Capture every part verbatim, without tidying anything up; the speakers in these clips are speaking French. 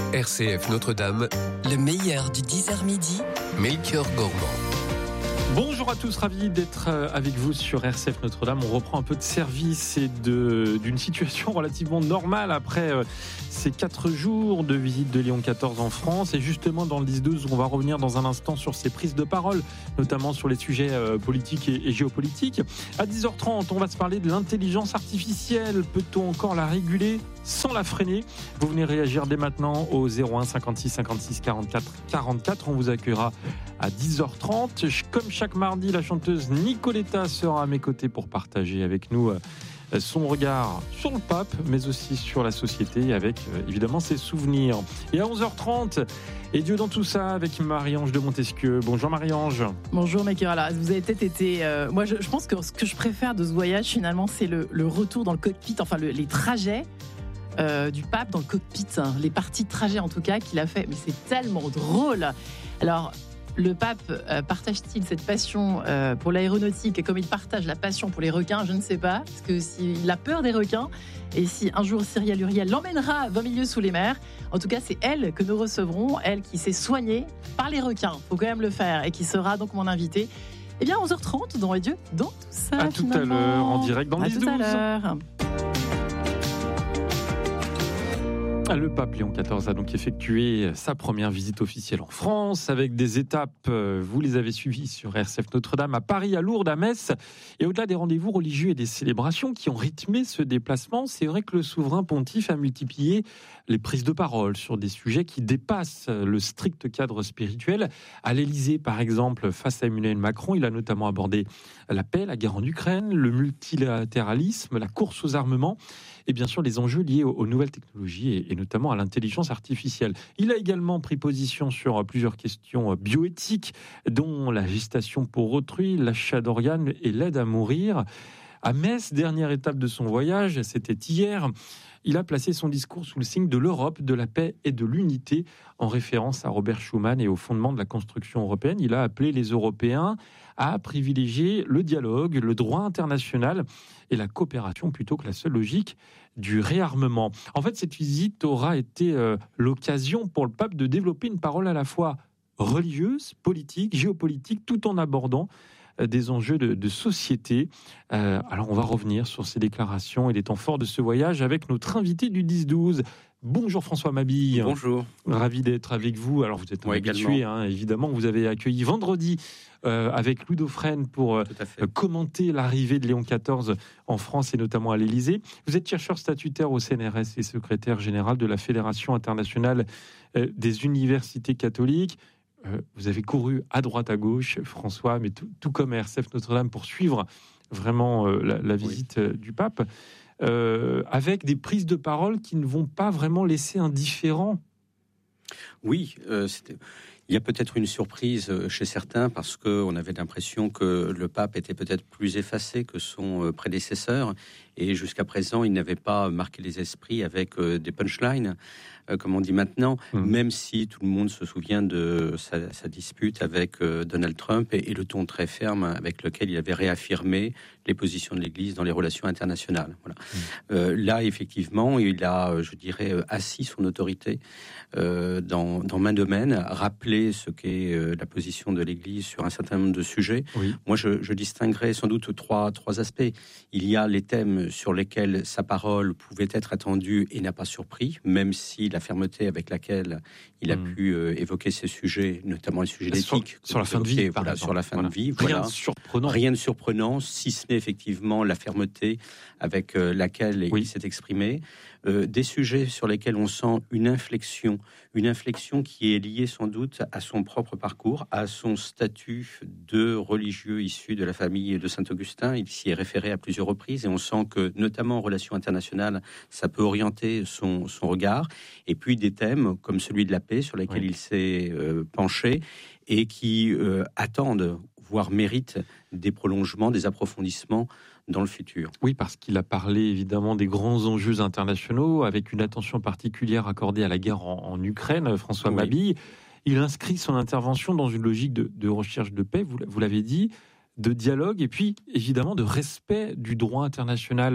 R C F Notre-Dame, le meilleur du dix heures midi, Melchior Gormand. Bonjour à tous, ravi d'être avec vous sur R C F Notre-Dame. On reprend un peu de service et de, d'une situation relativement normale après euh, ces quatre jours de visite de Léon quatorze en France. Et justement, dans le dix douze, on va revenir dans un instant sur ses prises de parole, notamment sur les sujets euh, politiques et, et géopolitiques. À dix heures trente, on va se parler de l'intelligence artificielle. Peut-on encore la réguler sans la freiner? Vous venez réagir dès maintenant au zéro un cinquante-six cinquante-six quarante-quatre quarante-quatre. On vous accueillera à dix heures trente. Comme chaque mardi, la chanteuse Nicoletta sera à mes côtés pour partager avec nous son regard sur le pape, mais aussi sur la société, avec évidemment ses souvenirs. Et à onze heures trente, et Dieu dans tout ça, avec Marie-Ange de Montesquieu. Bonjour Marie-Ange. Bonjour Melchior. Alors, vous avez peut-être été... Euh, moi, je, je pense que ce que je préfère de ce voyage, finalement, c'est le, le retour dans le cockpit, enfin le, les trajets euh, du pape dans le cockpit, hein, les parties de trajet en tout cas qu'il a fait. Mais c'est tellement drôle. Alors... Le pape euh, partage-t-il cette passion euh, pour l'aéronautique comme il partage la passion pour les requins? Je ne sais pas, parce que s'il a peur des requins et si un jour Cyrielle Uriel l'emmènera vingt milieux sous les mers, en tout cas c'est elle que nous recevrons, elle qui s'est soignée par les requins, il faut quand même le faire, et qui sera donc mon invitée. Eh bien onze heures trente dans Et Dieu dans tout ça. À tout à l'heure, en direct dans le dix douze. À tout à l'heure. Le pape Léon quatorze a donc effectué sa première visite officielle en France avec des étapes, vous les avez suivies sur R C F Notre-Dame, à Paris, à Lourdes, à Metz. Et au-delà des rendez-vous religieux et des célébrations qui ont rythmé ce déplacement, c'est vrai que le souverain pontife a multiplié les prises de parole sur des sujets qui dépassent le strict cadre spirituel. À l'Élysée, par exemple, face à Emmanuel Macron, il a notamment abordé la paix, la guerre en Ukraine, le multilatéralisme, la course aux armements et bien sûr les enjeux liés aux nouvelles technologies et notamment à l'intelligence artificielle. Il a également pris position sur plusieurs questions bioéthiques, dont la gestation pour autrui, l'achat d'organes et l'aide à mourir. À Metz, dernière étape de son voyage, c'était hier, il a placé son discours sous le signe de l'Europe, de la paix et de l'unité, en référence à Robert Schuman et au fondement de la construction européenne. Il a appelé les Européens à privilégier le dialogue, le droit international et la coopération plutôt que la seule logique du réarmement. En fait, cette visite aura été euh, l'occasion pour le pape de développer une parole à la fois religieuse, politique, géopolitique, tout en abordant des enjeux de, de société. Euh, alors, on va revenir sur ces déclarations et les temps forts de ce voyage avec notre invité du dix douze. Bonjour François Mabille. Bonjour. Ravi d'être avec vous. Alors, vous êtes un ouais, habitué, hein, évidemment. Vous avez accueilli vendredi euh, avec Louis Dauphren pour euh, commenter l'arrivée de Léon quatorze en France et notamment à l'Élysée. Vous êtes chercheur statutaire au C N R S et secrétaire général de la Fédération internationale euh, des universités catholiques. Euh, vous avez couru à droite à gauche, François, mais tout, tout comme R C F Notre-Dame pour suivre vraiment euh, la, la visite oui. euh, du pape, euh, avec des prises de parole qui ne vont pas vraiment laisser indifférent. Oui, euh, c'était... il y a peut-être une surprise chez certains parce qu'on avait l'impression que le pape était peut-être plus effacé que son prédécesseur et jusqu'à présent il n'avait pas marqué les esprits avec des punchlines, comme on dit maintenant, mmh. même si tout le monde se souvient de sa, sa dispute avec Donald Trump et, et le ton très ferme avec lequel il avait réaffirmé les positions de l'Église dans les relations internationales. Voilà. Mmh. Euh, là, effectivement, il a, je dirais, assis son autorité euh, dans, dans main domaine, rappelé ce qu'est euh, la position de l'Église sur un certain nombre de sujets. Oui. Moi, je, je distinguerais sans doute trois, trois aspects. Il y a les thèmes sur lesquels sa parole pouvait être attendue et n'a pas surpris, même si la fermeté avec laquelle il a mmh. pu euh, évoquer ces sujets, notamment les sujets d'éthique. Sur, sur la fin de vie, voilà, sur la fin voilà. de vie. Rien voilà. de surprenant. Rien de surprenant, si ce n'est effectivement la fermeté avec euh, laquelle oui. il s'est exprimé. Euh, des sujets sur lesquels on sent une inflexion, une inflexion qui est liée sans doute à son propre parcours, à son statut de religieux issu de la famille de Saint-Augustin. Il s'y est référé à plusieurs reprises et on sent que, notamment en relations internationales, ça peut orienter son, son regard. Et puis des thèmes comme celui de la paix sur lesquels oui. il s'est euh, penché et qui euh, attendent, voire méritent des prolongements, des approfondissements dans le futur. Oui, parce qu'il a parlé évidemment des grands enjeux internationaux, avec une attention particulière accordée à la guerre en, en Ukraine, François oui. Mabille. Il inscrit son intervention dans une logique de, de recherche de paix, vous, vous l'avez dit, de dialogue et puis évidemment de respect du droit international.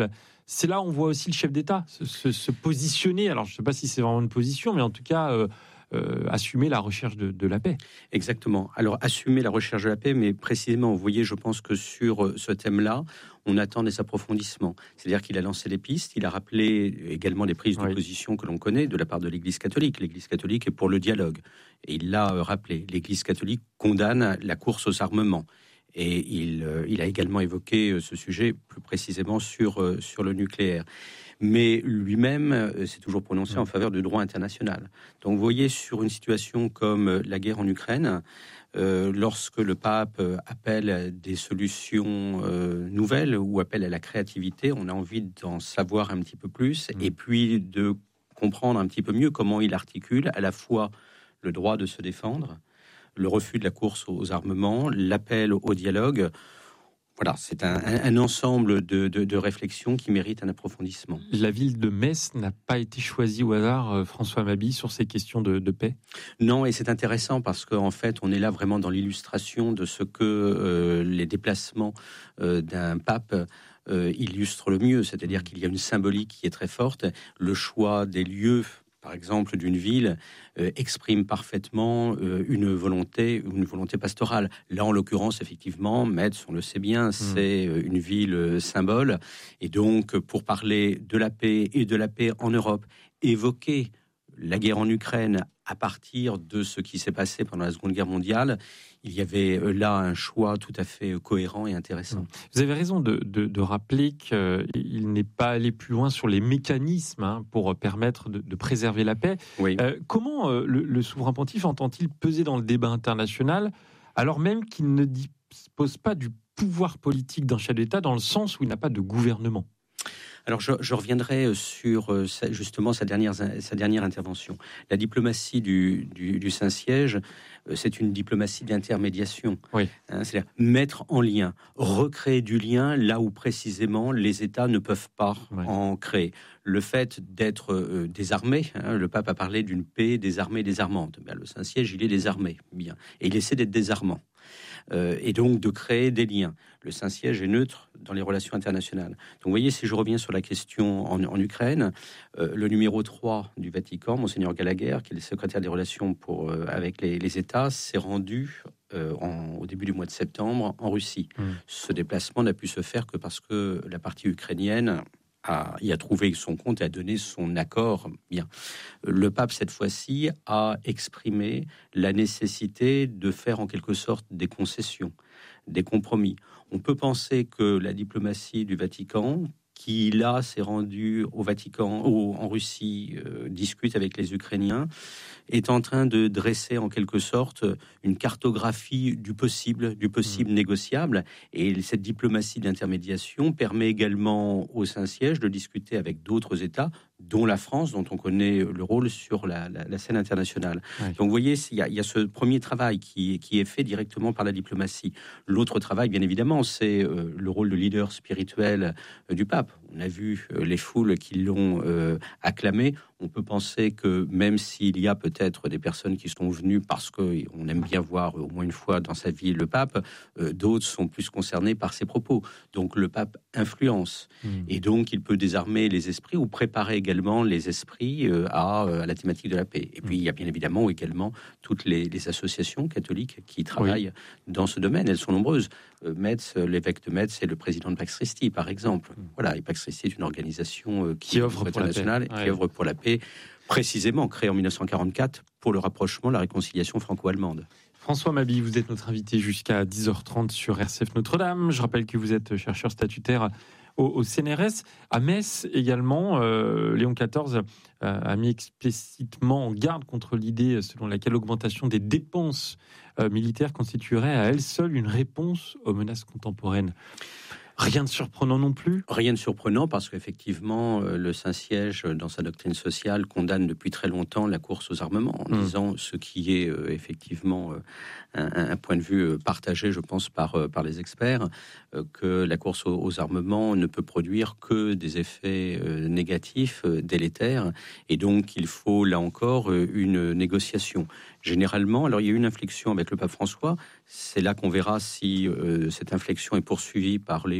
c'est là où on voit aussi le chef d'État se, se, se positionner. Alors, je ne sais pas si c'est vraiment une position, mais en tout cas, euh, euh, assumer la recherche de, de la paix. Exactement. Alors, assumer la recherche de la paix, mais précisément, vous voyez, je pense que sur ce thème-là, on attend des approfondissements. C'est-à-dire qu'il a lancé les pistes, il a rappelé également des prises de oui. position que l'on connaît de la part de l'Église catholique. L'Église catholique est pour le dialogue. Et il l'a rappelé. L'Église catholique condamne la course aux armements. Et il, euh, il a également évoqué euh, ce sujet plus précisément sur, euh, sur le nucléaire. Mais lui-même euh, s'est toujours prononcé en faveur du droit international. Donc vous voyez, sur une situation comme euh, la guerre en Ukraine, euh, lorsque le pape euh, appelle des solutions euh, nouvelles ou appelle à la créativité, on a envie d'en savoir un petit peu plus mmh. et puis de comprendre un petit peu mieux comment il articule à la fois le droit de se défendre, le refus de la course aux armements, l'appel au dialogue. Voilà, c'est un, un ensemble de, de, de réflexions qui méritent un approfondissement. La ville de Metz n'a pas été choisie au hasard, François Mabille, sur ces questions de, de paix ? Non, et c'est intéressant parce qu'en fait, on est là vraiment dans l'illustration de ce que euh, les déplacements euh, d'un pape euh, illustrent le mieux. C'est-à-dire qu'il y a une symbolique qui est très forte. Le choix des lieux, par exemple, d'une ville, euh, exprime parfaitement euh, une volonté, une volonté pastorale. Là, en l'occurrence, effectivement, Metz, on le sait bien, c'est euh, une ville euh, symbole. Et donc, pour parler de la paix et de la paix en Europe, évoquer la guerre en Ukraine à partir de ce qui s'est passé pendant la Seconde Guerre mondiale, il y avait là un choix tout à fait cohérent et intéressant. Vous avez raison de, de, de rappeler qu'il n'est pas allé plus loin sur les mécanismes hein, pour permettre de, de préserver la paix. Oui. Euh, comment euh, le, le souverain pontife entend-il peser dans le débat international, alors même qu'il ne dispose pas du pouvoir politique d'un chef d'État dans le sens où il n'a pas de gouvernement ? Alors, je, je reviendrai sur justement sa dernière, sa dernière intervention. La diplomatie du, du, du Saint-Siège, c'est une diplomatie d'intermédiation. Oui. Hein, c'est-à-dire mettre en lien, recréer du lien là où précisément les États ne peuvent pas oui. en créer. Le fait d'être euh, désarmé, hein, le pape a parlé d'une paix désarmée, désarmante. Ben, le Saint-Siège, il est désarmé, bien. Et il essaie d'être désarmant. Euh, et donc de créer des liens. Le Saint-Siège est neutre dans les relations internationales. Donc vous voyez, si je reviens sur la question en, en Ukraine, euh, le numéro trois du Vatican, Monseigneur Gallagher, qui est le secrétaire des relations pour, euh, avec les, les États, s'est rendu euh, en, au début du mois de septembre en Russie. Mmh. Ce déplacement n'a pu se faire que parce que la partie ukrainienne a, y a trouvé son compte et a donné son accord. Bien. Le pape, cette fois-ci, a exprimé la nécessité de faire en quelque sorte des concessions, des compromis. On peut penser que la diplomatie du Vatican, qui là s'est rendu au Vatican, au, en Russie, euh, discute avec les Ukrainiens, est en train de dresser en quelque sorte une cartographie du possible, du possible mmh. négociable. Et cette diplomatie d'intermédiation permet également au Saint-Siège de discuter avec d'autres États, dont la France, dont on connaît le rôle sur la, la, la scène internationale. Oui. Donc vous voyez, il y, a, il y a ce premier travail qui, qui est fait directement par la diplomatie. L'autre travail, bien évidemment, c'est euh, le rôle de leader spirituel euh, du pape. On a vu euh, les foules qui l'ont euh, acclamé. On peut penser que même s'il y a peut-être des personnes qui sont venues parce qu'on aime bien voir au moins une fois dans sa vie le pape, euh, d'autres sont plus concernés par ses propos. Donc le pape influence. Mmh. Et donc il peut désarmer les esprits ou préparer également les esprits euh, à, à la thématique de la paix. Et puis il y a bien évidemment également toutes les, les associations catholiques qui travaillent oui. dans ce domaine. Elles sont nombreuses. Euh, Metz, l'évêque de Metz, c'est le président de Pax Christi, par exemple. Mmh. Voilà, et Pax Christi est une organisation euh, qui, qui œuvre internationale, qui ouais. œuvre pour la paix. Précisément créé en dix-neuf cent quarante-quatre pour le rapprochement, la réconciliation franco-allemande. François Mabille, vous êtes notre invité jusqu'à dix heures trente sur R C F Notre-Dame. Je rappelle que vous êtes chercheur statutaire au, au C N R S. À Metz également, euh, Léon quatorze euh, a mis explicitement en garde contre l'idée selon laquelle l'augmentation des dépenses euh, militaires constituerait à elle seule une réponse aux menaces contemporaines. Rien de surprenant non plus. Rien de surprenant parce qu'effectivement, le Saint-Siège, dans sa doctrine sociale, condamne depuis très longtemps la course aux armements, en mmh. disant ce qui est euh, effectivement euh, un, un point de vue partagé, je pense, par, euh, par les experts, euh, que la course aux, aux armements ne peut produire que des effets euh, négatifs, euh, délétères, et donc il faut, là encore, euh, une négociation. Généralement, alors il y a eu une inflexion avec le pape François, c'est là qu'on verra si euh, cette inflexion est poursuivie par les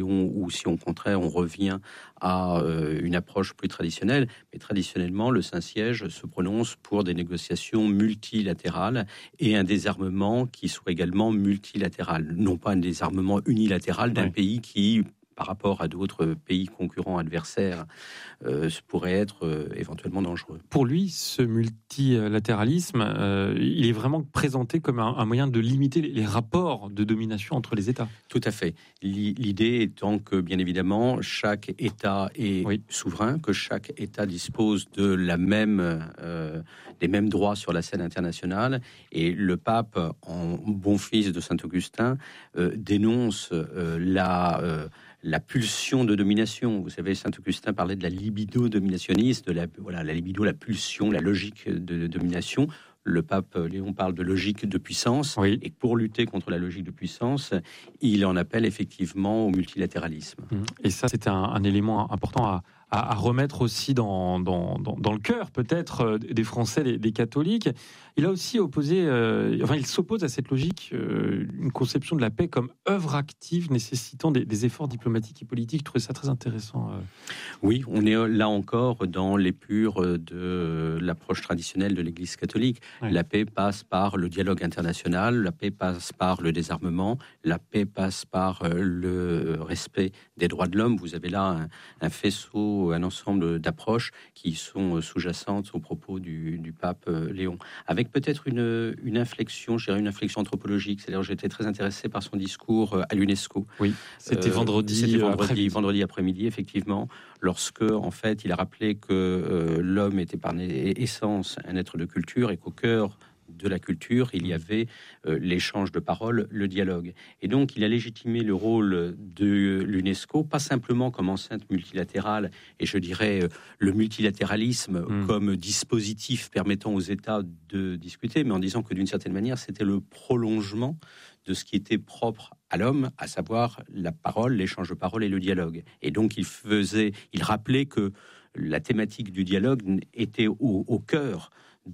Léon, ou si au contraire on revient à euh, une approche plus traditionnelle. Mais traditionnellement, le Saint-Siège se prononce pour des négociations multilatérales et un désarmement qui soit également multilatéral, non pas un désarmement unilatéral d'un oui. pays qui, par rapport à d'autres pays concurrents adversaires, euh, pourrait être euh, éventuellement dangereux. Pour lui, ce multilatéralisme, euh, il est vraiment présenté comme un, un moyen de limiter les, les rapports de domination entre les États. Tout à fait. L'idée étant que, bien évidemment, chaque État est oui. souverain, que chaque État dispose de la même, euh, des mêmes droits sur la scène internationale, et le pape, en bon fils de Saint-Augustin, euh, dénonce euh, la... Euh, la pulsion de domination. Vous savez, Saint-Augustin parlait de la libido dominationniste, de la, voilà, la libido, la pulsion, la logique de, de domination. Le pape Léon parle de logique de puissance, oui. et pour lutter contre la logique de puissance, il en appelle effectivement au multilatéralisme. Et ça, c'était un, un élément important à, à, à remettre aussi dans, dans, dans, dans le cœur, peut-être, des Français, des, des catholiques. Il a aussi opposé, euh, enfin, il s'oppose à cette logique, euh, une conception de la paix comme œuvre active nécessitant des, des efforts diplomatiques et politiques. Je trouvais ça très intéressant. Euh. Oui, on est là encore dans l'épure de l'approche traditionnelle de l'Église catholique. Oui. La paix passe par le dialogue international, la paix passe par le désarmement, la paix passe par le respect des droits de l'homme. Vous avez là un, un faisceau, un ensemble d'approches qui sont sous-jacentes aux propos du, du pape Léon. Avec peut-être une, une inflexion, je dirais une inflexion anthropologique. C'est-à-dire, j'étais très intéressé par son discours à l'UNESCO. Oui, c'était euh, vendredi, c'était vendredi, après-midi. vendredi après-midi, effectivement, lorsque, en fait, il a rappelé que euh, l'homme était par essence un être de culture et qu'au cœur de la culture, il y avait euh, l'échange de paroles, le dialogue. Et donc, il a légitimé le rôle de l'UNESCO, pas simplement comme enceinte multilatérale, et je dirais euh, le multilatéralisme mmh. comme dispositif permettant aux États de discuter, mais en disant que d'une certaine manière, c'était le prolongement de ce qui était propre à l'homme, à savoir la parole, l'échange de paroles et le dialogue. Et donc, il faisait, il rappelait que la thématique du dialogue était au, au cœur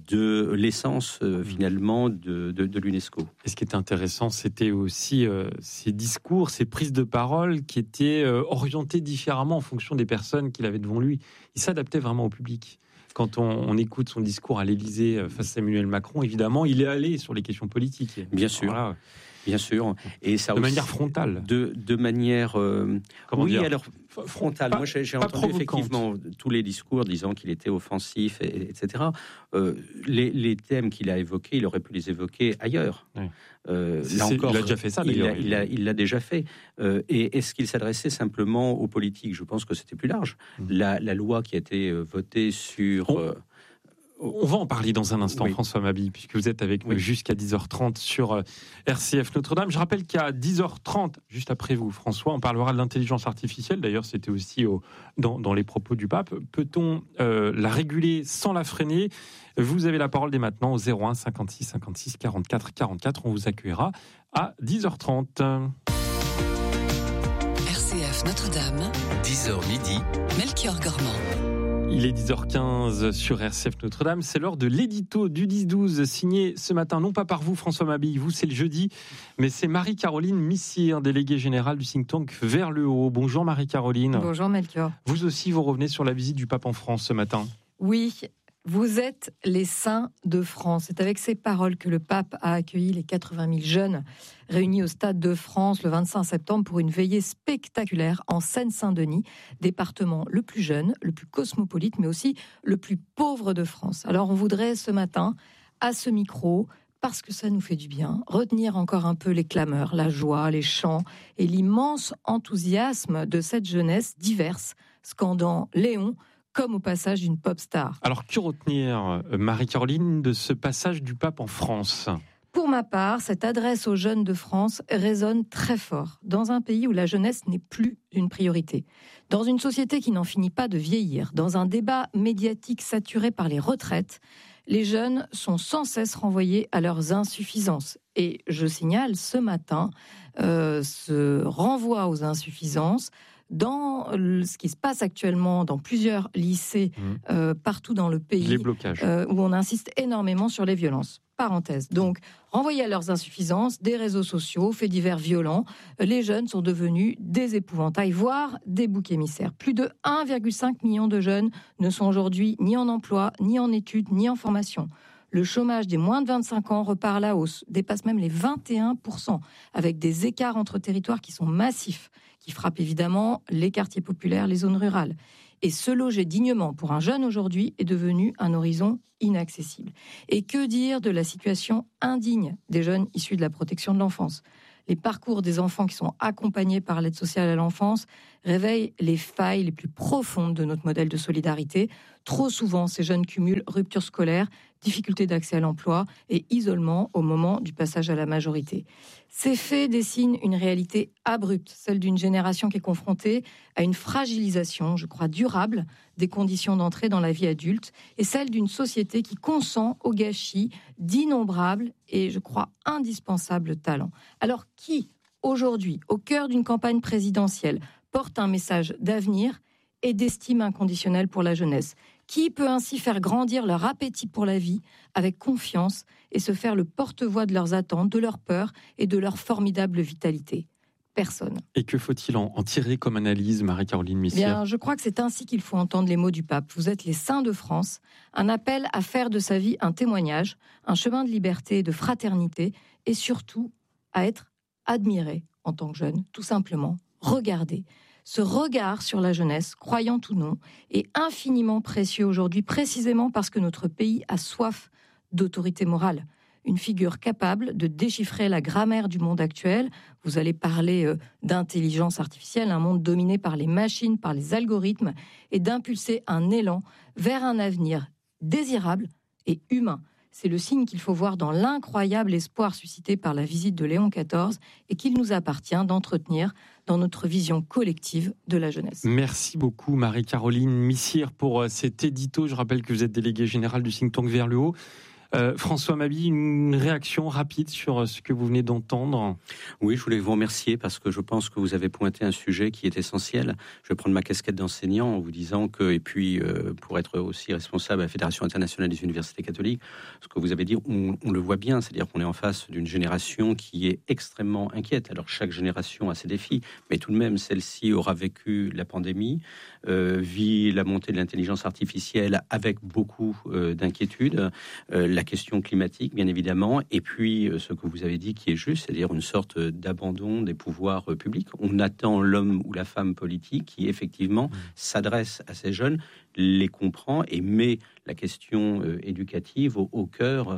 de l'essence euh, finalement de, de, de l'UNESCO. Et ce qui était intéressant, c'était aussi euh, ces discours, ces prises de parole qui étaient euh, orientées différemment en fonction des personnes qu'il avait devant lui. Il s'adaptait vraiment au public. Quand on, on écoute son discours à l'Élysée face à Emmanuel Macron, évidemment, il est allé sur les questions politiques. Bien sûr. Voilà. Bien sûr, et ça de aussi, manière frontale. De, de manière, euh, Comment oui, dire alors frontale. Pas, Moi, j'ai, j'ai entendu effectivement tous les discours disant qu'il était offensif, et, etc. Euh, les, les thèmes qu'il a évoqués, il aurait pu les évoquer ailleurs. Oui. Euh, là encore, il a déjà fait ça. D'ailleurs. Il, a, il, a, il l'a déjà fait. Euh, et est-ce qu'il s'adressait simplement aux politiques ? Je pense que c'était plus large. Mmh. La, la loi qui a été votée sur oh. euh, On va en parler dans un instant, oui. François Mabille, puisque vous êtes avec oui. nous jusqu'à dix heures trente sur R C F Notre-Dame. Je rappelle qu'à dix heures trente, juste après vous, François, on parlera de l'intelligence artificielle. D'ailleurs, c'était aussi au, dans, dans les propos du pape. Peut-on euh, la réguler sans la freiner ? Vous avez la parole dès maintenant au zéro un cinquante-six cinquante-six quarante-quatre quarante-quatre. On vous accueillera à dix heures trente. R C F Notre-Dame, dix heures midi, Melchior Gormand. Il est dix heures quinze sur R C F Notre-Dame. C'est l'heure de l'édito du dix douze, signé ce matin, non pas par vous, François Mabille, vous c'est le jeudi, mais c'est Marie-Caroline Missire, déléguée générale du think tank Vers le Haut. Bonjour Marie-Caroline. Bonjour Melchior. Vous aussi, vous revenez sur la visite du pape en France ce matin. Oui, vous êtes les saints de France. C'est avec ces paroles que le pape a accueilli les quatre-vingt mille jeunes réunis au Stade de France le vingt-cinq septembre pour une veillée spectaculaire en Seine-Saint-Denis, département le plus jeune, le plus cosmopolite, mais aussi le plus pauvre de France. Alors on voudrait ce matin, à ce micro, parce que ça nous fait du bien, retenir encore un peu les clameurs, la joie, les chants et l'immense enthousiasme de cette jeunesse diverse, scandant Léon, comme au passage d'une pop star. Alors, que retenir, Marie-Caroline, de ce passage du pape en France ? Pour ma part, cette adresse aux jeunes de France résonne très fort, dans un pays où la jeunesse n'est plus une priorité, dans une société qui n'en finit pas de vieillir, dans un débat médiatique saturé par les retraites. Les jeunes sont sans cesse renvoyés à leurs insuffisances. Et je signale ce matin, euh, ce renvoi aux insuffisances dans ce qui se passe actuellement dans plusieurs lycées mmh. euh, partout dans le pays, les blocages, euh, où on insiste énormément sur les violences. Parenthèse. Donc, renvoyés à leurs insuffisances, des réseaux sociaux, faits divers violents, les jeunes sont devenus des épouvantails, voire des boucs émissaires. Plus de un virgule cinq million de jeunes ne sont aujourd'hui ni en emploi, ni en études, ni en formation. Le chômage des moins de vingt-cinq ans repart à la hausse, dépasse même les vingt et un pour cent, avec des écarts entre territoires qui sont massifs, qui frappent évidemment les quartiers populaires, les zones rurales. Et se loger dignement pour un jeune aujourd'hui est devenu un horizon inaccessible. Et que dire de la situation indigne des jeunes issus de la protection de l'enfance ? Les parcours des enfants qui sont accompagnés par l'aide sociale à l'enfance réveillent les failles les plus profondes de notre modèle de solidarité. Trop souvent, ces jeunes cumulent rupture scolaire, difficulté d'accès à l'emploi et isolement au moment du passage à la majorité. Ces faits dessinent une réalité abrupte, celle d'une génération qui est confrontée à une fragilisation, je crois, durable des conditions d'entrée dans la vie adulte et celle d'une société qui consent au gâchis d'innombrables et, je crois, indispensables talents. Alors qui, aujourd'hui, au cœur d'une campagne présidentielle, porte un message d'avenir et d'estime inconditionnelle pour la jeunesse ? Qui peut ainsi faire grandir leur appétit pour la vie avec confiance et se faire le porte-voix de leurs attentes, de leurs peurs et de leur formidable vitalité ? Personne. Et que faut-il en, en tirer comme analyse, Marie-Caroline Missière ? Bien, je crois que c'est ainsi qu'il faut entendre les mots du pape. Vous êtes les saints de France, un appel à faire de sa vie un témoignage, un chemin de liberté et de fraternité, et surtout à être admiré en tant que jeune, tout simplement, regardé. Ce regard sur la jeunesse, croyante ou non, est infiniment précieux aujourd'hui, précisément parce que notre pays a soif d'autorité morale. Une figure capable de déchiffrer la grammaire du monde actuel. Vous allez parler euh, d'intelligence artificielle, un monde dominé par les machines, par les algorithmes, et d'impulser un élan vers un avenir désirable et humain. C'est le signe qu'il faut voir dans l'incroyable espoir suscité par la visite de Léon quatorze et qu'il nous appartient d'entretenir dans notre vision collective de la jeunesse. Merci beaucoup Marie-Caroline Missière pour cet édito. Je rappelle que vous êtes déléguée générale du think tank Vers le haut. Euh, François Mabille, une réaction rapide sur ce que vous venez d'entendre. Oui, je voulais vous remercier parce que je pense que vous avez pointé un sujet qui est essentiel. Je vais prendre ma casquette d'enseignant en vous disant que, et puis euh, pour être aussi responsable à la Fédération internationale des universités catholiques, ce que vous avez dit, on, on le voit bien, c'est-à-dire qu'on est en face d'une génération qui est extrêmement inquiète. Alors chaque génération a ses défis, mais tout de même, celle-ci aura vécu la pandémie, euh, vit la montée de l'intelligence artificielle avec beaucoup euh, d'inquiétude, euh, la question climatique, bien évidemment, et puis ce que vous avez dit qui est juste, c'est-à-dire une sorte d'abandon des pouvoirs publics. On attend l'homme ou la femme politique qui, effectivement, s'adresse à ces jeunes, les comprend et met la question éducative au, au cœur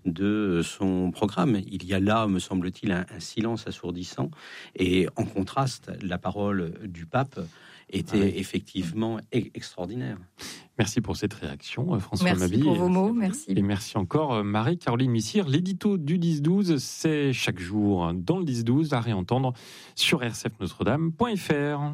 de son programme. Il y a là, me semble-t-il, un, un silence assourdissant, et en contraste, la parole du pape était oui. effectivement e- extraordinaire. Merci pour cette réaction, François Merci Mabille. Merci pour vos mots, merci. Et merci encore, Marie-Caroline Missière. L'édito du dix douze, c'est chaque jour dans le dix douze, à réentendre sur r c f notre dame point f r.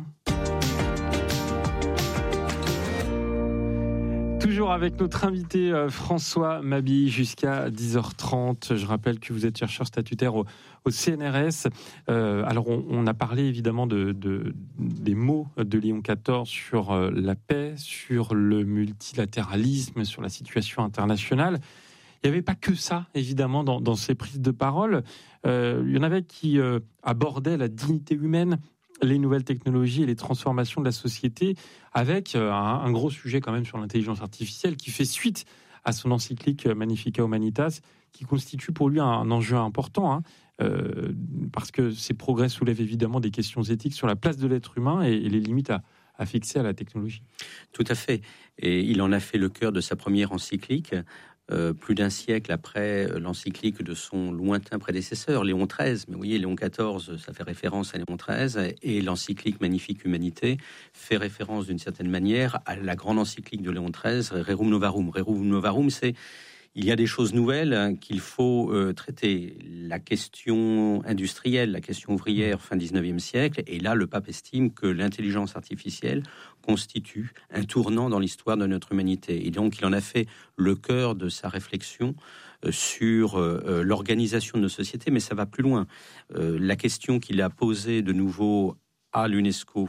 Toujours avec notre invité François Mabille jusqu'à dix heures trente. Je rappelle que vous êtes chercheur statutaire au, au C N R S. Euh, alors, on, on a parlé évidemment de, de, des mots de Léon quatorze sur la paix, sur le multilatéralisme, sur la situation internationale. Il n'y avait pas que ça, évidemment, dans, dans ces prises de parole. Euh, il y en avait qui euh, abordaient la dignité humaine, les nouvelles technologies et les transformations de la société, avec un, un gros sujet quand même sur l'intelligence artificielle qui fait suite à son encyclique Magnificat Humanitas, qui constitue pour lui un, un enjeu important, hein, euh, parce que ces progrès soulèvent évidemment des questions éthiques sur la place de l'être humain et, et les limites à, à fixer à la technologie. Tout à fait. Et il en a fait le cœur de sa première encyclique, Euh, plus d'un siècle après l'encyclique de son lointain prédécesseur, Léon treize. Mais vous voyez, Léon quatorze, ça fait référence à Léon treize, et l'encyclique Magnifique Humanité fait référence d'une certaine manière à la grande encyclique de Léon treize, Rerum Novarum. Rerum Novarum, c'est il y a des choses nouvelles hein, qu'il faut euh, traiter. La question industrielle, la question ouvrière, fin dix-neuvième siècle, et là, le pape estime que l'intelligence artificielle constitue un tournant dans l'histoire de notre humanité. Et donc, il en a fait le cœur de sa réflexion euh, sur euh, l'organisation de nos sociétés, mais ça va plus loin. Euh, la question qu'il a posée de nouveau à l'UNESCO,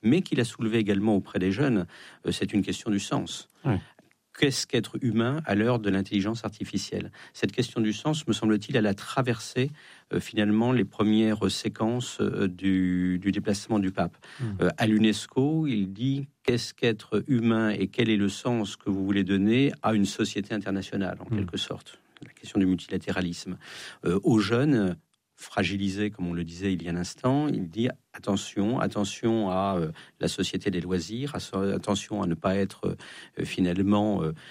mais qu'il a soulevé également auprès des jeunes, euh, c'est une question du sens. Ouais. Qu'est-ce qu'être humain à l'heure de l'intelligence artificielle ? Cette question du sens, me semble-t-il, elle a traversé euh, finalement les premières séquences euh, du, du déplacement du pape. Mmh. Euh, à l'UNESCO, il dit qu'est-ce qu'être humain et quel est le sens que vous voulez donner à une société internationale, en mmh. quelque sorte. La question du multilatéralisme. Euh, aux jeunes fragilisés, comme on le disait il y a un instant, il dit attention, attention à euh, la société des loisirs, attention à ne pas être euh, finalement euh,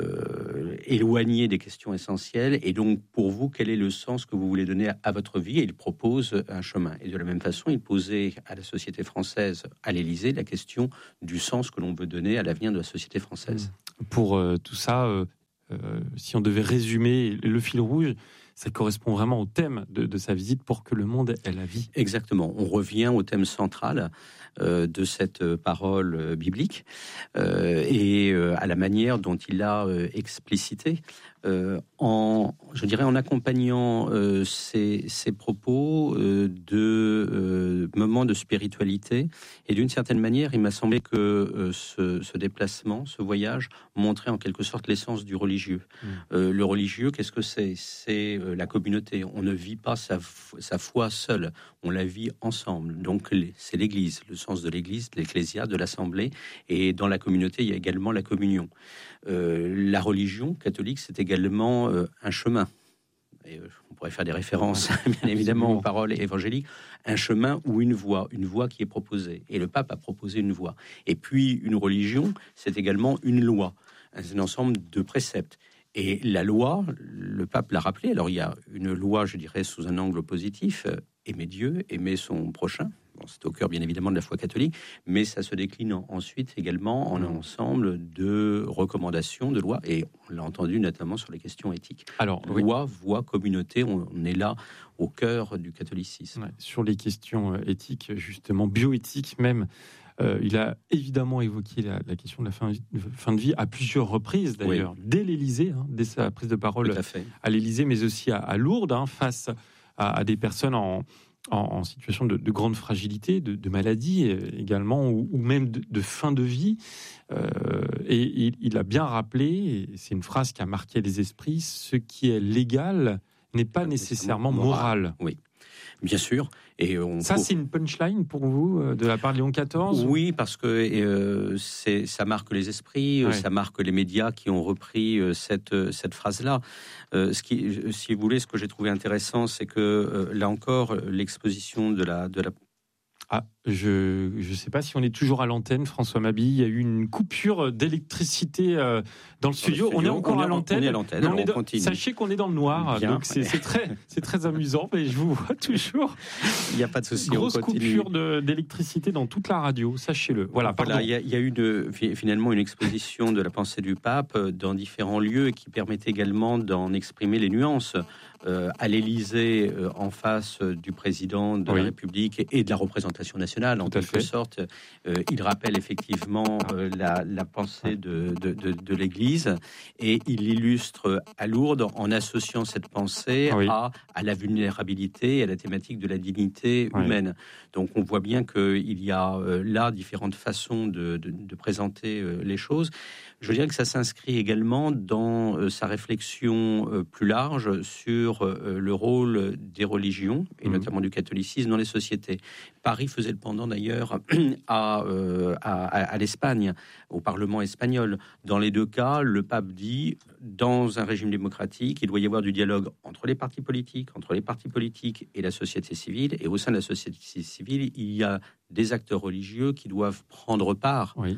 euh, éloigné des questions essentielles. Et donc, pour vous, quel est le sens que vous voulez donner à, à votre vie ? Et il propose un chemin. Et de la même façon, il posait à la société française, à l'Élysée, la question du sens que l'on veut donner à l'avenir de la société française. Pour euh, tout ça, euh, euh, si on devait résumer le fil rouge, ça correspond vraiment au thème de, de sa visite pour que le monde ait la vie. Exactement. On revient au thème central euh, de cette parole euh, biblique euh, et euh, à la manière dont il l'a euh, explicité. Euh, en, je dirais en accompagnant euh, ces, ces propos euh, de euh, moments de spiritualité. Et d'une certaine manière, il m'a semblé que euh, ce, ce déplacement, ce voyage, montrait en quelque sorte l'essence du religieux. Mmh. Euh, le religieux, qu'est-ce que c'est ? C'est euh, la communauté. On ne vit pas sa, sa foi seule, on la vit ensemble. Donc c'est l'Église, le sens de l'Église, de l'Ecclésia, de l'Assemblée. Et dans la communauté, il y a également la communion. Euh, la religion catholique, c'est également euh, un chemin. Et, euh, on pourrait faire des références, bien évidemment, aux paroles évangéliques. Un chemin ou une voie, une voie qui est proposée. Et le pape a proposé une voie. Et puis, une religion, c'est également une loi, un ensemble de préceptes. Et la loi, le pape l'a rappelé. Alors, il y a une loi, je dirais, sous un angle positif, euh, aimer Dieu, aimer son prochain. Bon, c'est au cœur, bien évidemment, de la foi catholique, mais ça se décline en, ensuite également en un ensemble de recommandations, de lois, et on l'a entendu notamment sur les questions éthiques. Alors, loi, oui. voie, communauté, on, on est là au cœur du catholicisme. Ouais, sur les questions éthiques, justement, bioéthiques même, euh, il a évidemment évoqué la, la question de la fin, fin de vie à plusieurs reprises, d'ailleurs, oui. dès l'Élysée, hein, dès sa prise de parole à, à l'Élysée, mais aussi à, à Lourdes, hein, face à, à des personnes en... En, en situation de, de grande fragilité, de, de maladie également, ou, ou même de, de fin de vie. Euh, et il, il a bien rappelé, et c'est une phrase qui a marqué les esprits, ce qui est légal n'est pas nécessairement moral. moral. Oui, bien sûr. Et on ça, c'est une punchline pour vous, de la part de Léon quatorze ? Oui, parce que euh, c'est, ça marque les esprits, ouais. ça marque les médias qui ont repris euh, cette, cette phrase-là. Euh, ce qui, si vous voulez, ce que j'ai trouvé intéressant, c'est que, euh, là encore, l'exposition de la... De la... Ah, je ne sais pas si on est toujours à l'antenne, François Mabille. Il y a eu une coupure d'électricité euh, dans le studio. Dans le studio. On est encore on est, à l'antenne. On est à l'antenne. On est dans, sachez qu'on est dans le noir. Bien. Donc c'est, c'est, très, c'est très amusant, mais je vous vois toujours. Il n'y a pas de souci. Grosse coupure de, d'électricité dans toute la radio, sachez-le. Voilà, voilà il, y a, il y a eu de, finalement une exposition de la pensée du pape dans différents lieux qui permettait également d'en exprimer les nuances. Euh, à l'Élysée, euh, en face du président de oui. la République et de la représentation nationale, en quelque sorte, euh, il rappelle effectivement euh, la, la pensée de, de, de, de l'Église et il l'illustre à Lourdes en associant cette pensée oui. à, à la vulnérabilité et à la thématique de la dignité oui. humaine. Donc on voit bien qu'il y a euh, là différentes façons de, de, de présenter euh, les choses. Je dirais que ça s'inscrit également dans euh, sa réflexion euh, plus large sur euh, le rôle des religions, et mmh. notamment du catholicisme, dans les sociétés. Paris faisait le pendant d'ailleurs à, euh, à, à l'Espagne, au Parlement espagnol. Dans les deux cas, le pape dit, dans un régime démocratique, il doit y avoir du dialogue entre les partis politiques, entre les partis politiques et la société civile, et au sein de la société civile, il y a des acteurs religieux qui doivent prendre part oui.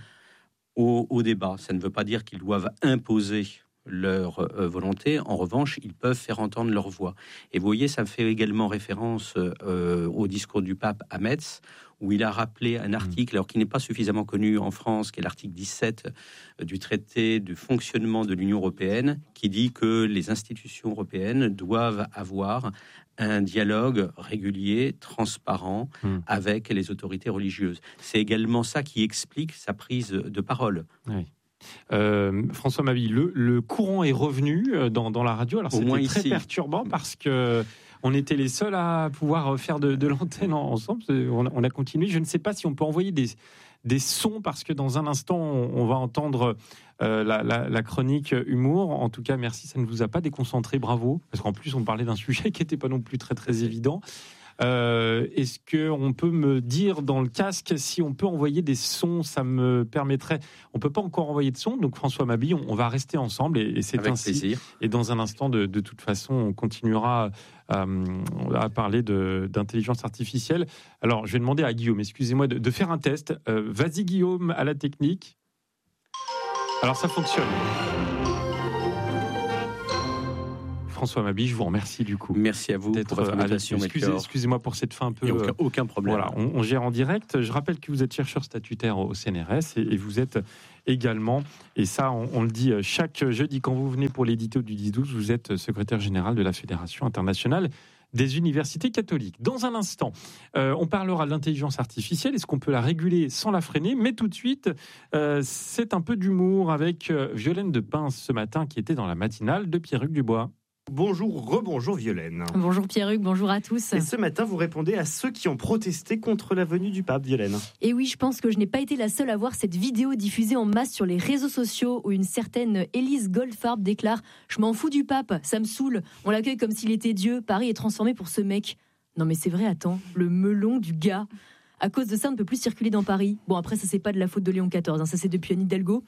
Au, au débat. Ça ne veut pas dire qu'ils doivent imposer leur euh, volonté. En revanche, ils peuvent faire entendre leur voix. Et vous voyez, ça fait également référence euh, au discours du pape à Metz, où il a rappelé un article, alors qui n'est pas suffisamment connu en France, qui est l'article dix-sept euh, du traité de fonctionnement de l'Union européenne, qui dit que les institutions européennes doivent avoir un dialogue régulier, transparent, mmh. avec les autorités religieuses. C'est également ça qui explique sa prise de parole. Oui. Euh, François Mabille, le, le courant est revenu dans, dans la radio. Alors, c'était très ici. perturbant parce que on était les seuls à pouvoir faire de, de l'antenne ensemble. On, on a continué. Je ne sais pas si on peut envoyer des, des sons, parce que dans un instant, on, on va entendre euh, la, la, la chronique humour. En tout cas, merci, ça ne vous a pas déconcentré, bravo, parce qu'en plus, on parlait d'un sujet qui n'était pas non plus très, très évident. Euh, est-ce qu'on peut me dire dans le casque si on peut envoyer des sons? Ça me permettrait. On peut pas encore envoyer de sons, donc François Mabille, on, on va rester ensemble et, et c'est Avec ainsi. plaisir. Et dans un instant, de, de toute façon, on continuera euh, à parler de, d'intelligence artificielle. Alors, je vais demander à Guillaume, excusez-moi, de, de faire un test. Euh, vas-y, Guillaume, à la technique. Alors, ça fonctionne. François Mabille, je vous remercie du coup. Merci à vous d'être pour votre invitation. Excusez, excusez-moi pour cette fin un peu. Il n'y a aucun, aucun problème. Voilà, on, on gère en direct. Je rappelle que vous êtes chercheur statutaire au C N R S et, et vous êtes également, et ça on, on le dit chaque jeudi quand vous venez pour l'édito du dix douze, vous êtes secrétaire général de la Fédération internationale des universités catholiques. Dans un instant, euh, on parlera de l'intelligence artificielle. Est-ce qu'on peut la réguler sans la freiner? Mais tout de suite, euh, c'est un peu d'humour avec euh, Violaine de Pince ce matin qui était dans la matinale de Pierre-Hugues Dubois. Bonjour, rebonjour Violaine. Bonjour Pierre-Hugues, bonjour à tous. Et ce matin, vous répondez à ceux qui ont protesté contre la venue du pape, Violaine. Et oui, je pense que je n'ai pas été la seule à voir cette vidéo diffusée en masse sur les réseaux sociaux où une certaine Élise Goldfarb déclare « Je m'en fous du pape, ça me saoule, on l'accueille comme s'il était Dieu, Paris est transformé pour ce mec. » Non mais c'est vrai, attends, le melon du gars. À cause de ça, on ne peut plus circuler dans Paris. Bon, après, ça, c'est pas de la faute de Léon quatorze, hein, ça, c'est depuis Anne Hidalgo.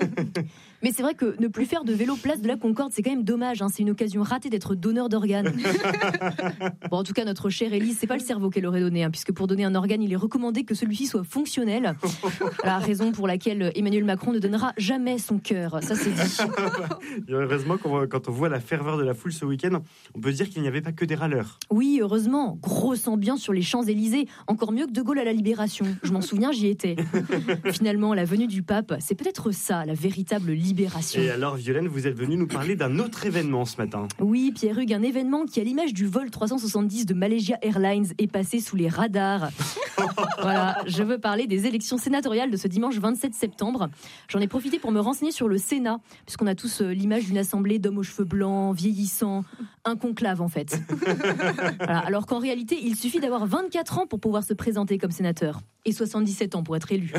Mais c'est vrai que ne plus faire de vélo place de la Concorde, c'est quand même dommage. Hein, c'est une occasion ratée d'être donneur d'organes. Bon, en tout cas, notre chère Élise, c'est pas le cerveau qu'elle aurait donné, hein, puisque pour donner un organe, il est recommandé que celui-ci soit fonctionnel. La raison pour laquelle Emmanuel Macron ne donnera jamais son cœur. Ça, c'est dit. Et heureusement, quand on voit la ferveur de la foule ce week-end, on peut dire qu'il n'y avait pas que des râleurs. Oui, heureusement. Grosse ambiance sur les Champs-Élysées. Encore mieux que De Gaulle à la Libération. Je m'en souviens, j'y étais. Finalement, la venue du pape, c'est peut-être ça, la véritable libération. Et alors, Violaine, vous êtes venue nous parler d'un autre événement ce matin. Oui, Pierre-Hugues, un événement qui, à l'image du vol trois cent soixante-dix de Malaysia Airlines, est passé sous les radars. Voilà, je veux parler des élections sénatoriales de ce dimanche vingt-sept septembre. J'en ai profité pour me renseigner sur le Sénat, puisqu'on a tous l'image d'une assemblée d'hommes aux cheveux blancs, vieillissants, un conclave en fait. Voilà, alors qu'en réalité, il suffit d'avoir vingt-quatre ans pour pouvoir se présenter comme sénateur. Et soixante-dix-sept ans pour être élu.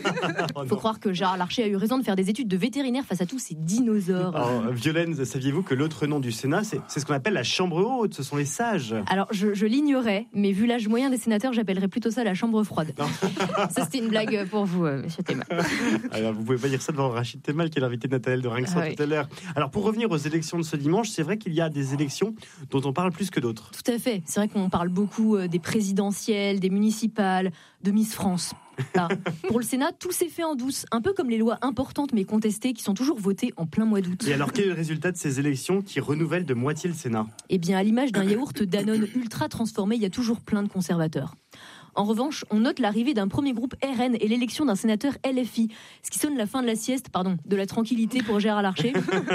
Il faut croire que Gérard Larcher a eu raison de faire des études de vétérinaire face à tous ces dinosaures. Alors, Violaine, saviez-vous que l'autre nom du Sénat, c'est, c'est ce qu'on appelle la chambre haute, ce sont les sages? Alors, je, je l'ignorais, mais vu l'âge moyen des sénateurs, j'appellerais plutôt ça la chambre froide. Ça, c'était une blague pour vous, euh, monsieur Thémal. Alors, vous pouvez pas dire ça devant Rachid Temal, qui est l'invité de Nathanaël de Rinxan ah, oui. tout à l'heure. Alors, pour revenir aux élections de ce dimanche, c'est vrai qu'il y a des élections dont on parle plus que d'autres. Tout à fait. C'est vrai qu'on parle beaucoup des présidentielles, des municipales, de Miss France. Là. Pour le Sénat, tout s'est fait en douce, un peu comme les lois importantes mais contestées qui sont toujours votées en plein mois d'août. Et alors, quel est le résultat de ces élections qui renouvellent de moitié le Sénat? Eh bien, à l'image d'un yaourt Danone ultra transformé, il y a toujours plein de conservateurs. En revanche, on note l'arrivée d'un premier groupe R N et l'élection d'un sénateur L F I, ce qui sonne la fin de la sieste, pardon, de la tranquillité pour Gérard Larcher.